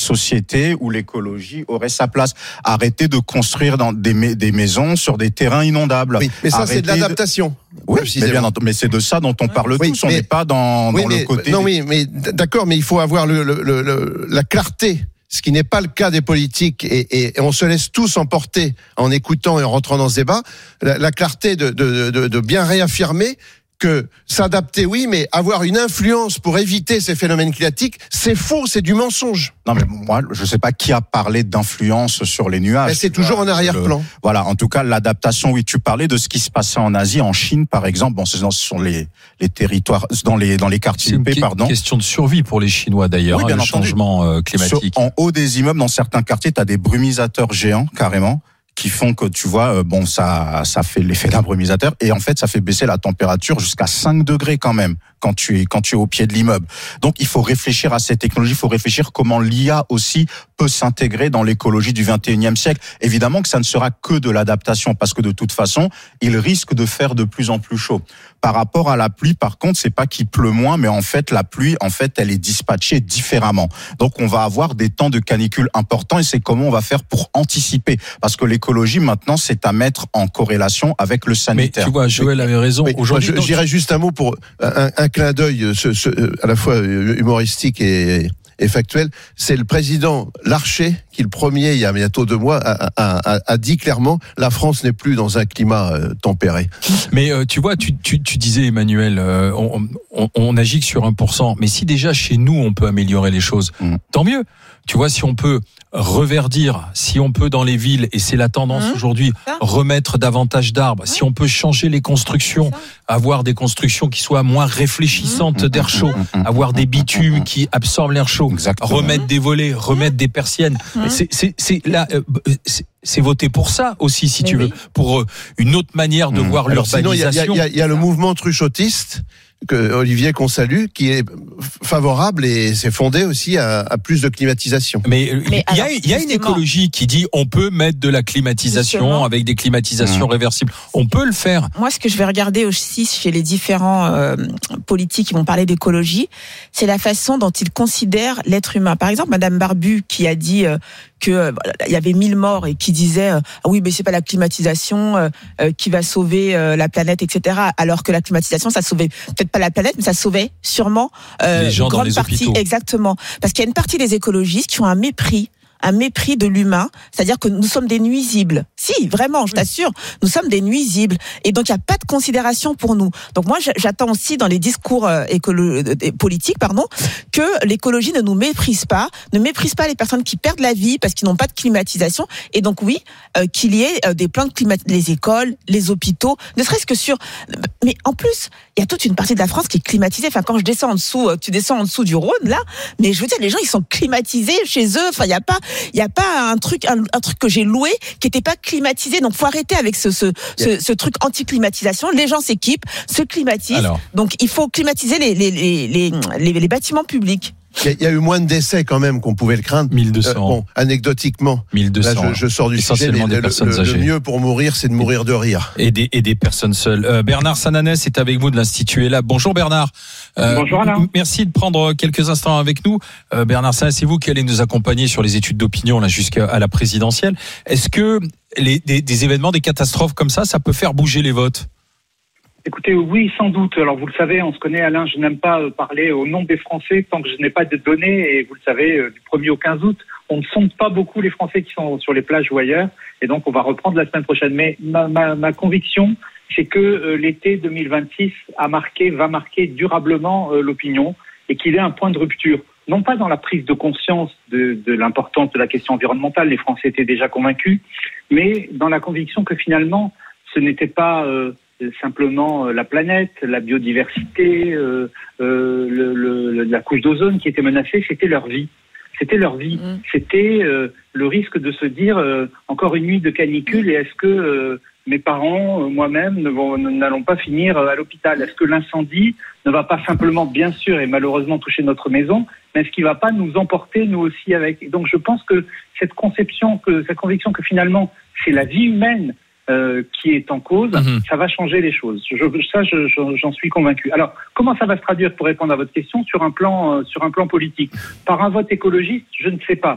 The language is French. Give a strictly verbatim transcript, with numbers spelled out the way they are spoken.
société où l'écologie aurait sa place. Arrêter de construire dans des, des maisons sur des terrains inondables. Oui, mais ça, Arrêter c'est de l'adaptation. De... Oui, mais, bien entendu, mais c'est de ça dont on parle oui, tous. On n'est pas dans, oui, dans mais, le côté... Non, oui, mais d'accord, mais il faut avoir le, le, le, le, la clarté. Ce qui n'est pas le cas des politiques, et, et, et on se laisse tous emporter en écoutant et en rentrant dans ce débat, la, la clarté de, de, de, de bien réaffirmer que s'adapter, oui, mais avoir une influence pour éviter ces phénomènes climatiques, c'est faux, c'est du mensonge. Non, mais moi, je ne sais pas qui a parlé d'influence sur les nuages. Mais c'est toujours vois, en arrière-plan. Le, voilà, en tout cas, l'adaptation, oui, tu parlais de ce qui se passait en Asie, en Chine, par exemple. Bon, ce sont les, les territoires, dans les, dans les quartiers U P, pardon. C'est une question de survie pour les Chinois, d'ailleurs, oui, bien hein, le changement euh, climatique. Sur, en haut des immeubles, dans certains quartiers, tu as des brumisateurs géants, carrément, qui font que, tu vois, euh, bon, ça, ça fait l'effet d'un brumisateur, et en fait, ça fait baisser la température jusqu'à cinq degrés quand même, quand tu es, quand tu es au pied de l'immeuble. Donc, il faut réfléchir à ces technologies, il faut réfléchir comment l'I A aussi peut s'intégrer dans l'écologie du vingt et unième siècle. Évidemment que ça ne sera que de l'adaptation, parce que de toute façon, il risque de faire de plus en plus chaud. Par rapport à la pluie, par contre, c'est pas qu'il pleut moins, mais en fait, la pluie, en fait, elle est dispatchée différemment. Donc, on va avoir des temps de canicule importants, et c'est comment on va faire pour anticiper. Parce que l'écologie, maintenant, c'est à mettre en corrélation avec le sanitaire. Mais tu vois, Joël avait raison. Oui, aujourd'hui, je, j'irais juste un mot pour un, un clin d'œil, ce, ce, à la fois humoristique et, et factuel. C'est le président Larcher qui, le premier, il y a bientôt deux mois, a, a, a, a dit clairement la France n'est plus dans un climat euh, tempéré. Mais euh, tu vois, tu, tu, tu disais, Emmanuel, euh, on, on, on agit que sur un pour cent. Mais si déjà chez nous, on peut améliorer les choses, mmh. tant mieux. Tu vois, si on peut reverdir, si on peut dans les villes, et c'est la tendance mmh. aujourd'hui, remettre davantage d'arbres, mmh. si on peut changer les constructions, avoir des constructions qui soient moins réfléchissantes mmh. d'air chaud, mmh. avoir des bitumes qui absorbent l'air chaud, exactement. Remettre des volets, remettre des persiennes, mmh. c'est, c'est, c'est là, euh, c'est, c'est voter pour ça aussi, si mais tu oui. veux, pour une autre manière de mmh. voir Alors l'urbanisation. Sinon, il y a, y a, y a le mouvement truchotiste, que Olivier qu'on salue, qui est favorable et c'est fondé aussi à, à plus de climatisation. Mais il y a, y a une écologie qui dit on peut mettre de la climatisation justement. Avec des climatisations mmh. réversibles. On peut le faire. Moi, ce que je vais regarder aussi chez les différents euh, politiques qui vont parler d'écologie, c'est la façon dont ils considèrent l'être humain. Par exemple, Madame Barbu qui a dit euh, que euh, il y avait mille morts et qui disait euh, ah oui, mais c'est pas la climatisation euh, euh, qui va sauver euh, la planète, et cetera. Alors que la climatisation, ça sauvait peut-être pas la planète, mais ça sauvait sûrement euh, les gens une grande dans les partie. hôpitaux. Exactement, parce qu'il y a une partie des écologistes qui ont un mépris. un mépris de l'humain, c'est-à-dire que nous sommes des nuisibles. Si, vraiment, je t'assure, nous sommes des nuisibles. Et donc, il n'y a pas de considération pour nous. Donc, moi, j'attends aussi dans les discours euh, écolo- euh, politiques, pardon, que l'écologie ne nous méprise pas, ne méprise pas les personnes qui perdent la vie parce qu'ils n'ont pas de climatisation. Et donc, oui, euh, qu'il y ait euh, des plans de climat, les écoles, les hôpitaux, ne serait-ce que sur... Mais en plus, il y a toute une partie de la France qui est climatisée. Enfin, quand je descends en dessous, tu descends en dessous du Rhône, là, mais je veux dire, les gens, ils sont climatisés chez eux. Enfin, il n'y a pas... Il n'y a pas un truc, un, un truc que j'ai loué qui n'était pas climatisé. Donc, faut arrêter avec ce, ce, ce, ce truc anti-climatisation. Les gens s'équipent, se climatisent. Alors. Donc, il faut climatiser les, les, les, les, les, les bâtiments publics. Il y a eu moins de décès quand même qu'on pouvait le craindre. mille deux cents. Euh, bon, anecdotiquement. mille deux cents. Là, je, je sors du sujet, mais le, le, le mieux pour mourir, c'est de mourir de rire. Et des, et des personnes seules. Euh, Bernard Sananès est avec vous de l'Institut ELAB. Bonjour Bernard. Euh, Bonjour Alain. Merci de prendre quelques instants avec nous. Euh, Bernard Sananès, c'est vous qui allez nous accompagner sur les études d'opinion là jusqu'à la présidentielle. Est-ce que les, des, des événements, des catastrophes comme ça, ça peut faire bouger les votes ? Écoutez, oui, sans doute. Alors, vous le savez, on se connaît, Alain, je n'aime pas parler au nom des Français tant que je n'ai pas de données. Et vous le savez, du premier au quinze août, on ne sonde pas beaucoup les Français qui sont sur les plages ou ailleurs. Et donc, on va reprendre la semaine prochaine. Mais ma, ma, ma conviction, c'est que euh, l'été deux mille vingt-six a marqué, va marquer durablement euh, l'opinion et qu'il est un point de rupture. Non pas dans la prise de conscience de, de l'importance de la question environnementale, les Français étaient déjà convaincus, mais dans la conviction que finalement, ce n'était pas... Euh, simplement la planète, la biodiversité, euh, euh, le, le, la couche d'ozone qui était menacée, c'était leur vie. C'était leur vie. Mmh. C'était euh, le risque de se dire euh, encore une nuit de canicule et est-ce que euh, mes parents, euh, moi-même, ne vont, n'allons pas finir à l'hôpital ? Est-ce que l'incendie ne va pas simplement, bien sûr, et malheureusement toucher notre maison, mais est-ce qu'il ne va pas nous emporter, nous aussi, avec ? Et donc je pense que cette conception, que, cette conviction que finalement, c'est la vie humaine Euh, qui est en cause, mmh. ça va changer les choses. Je, ça, je, je, j'en suis convaincu. Alors, comment ça va se traduire, pour répondre à votre question, sur un plan, euh, sur un plan politique ? Par un vote écologiste, je ne sais pas.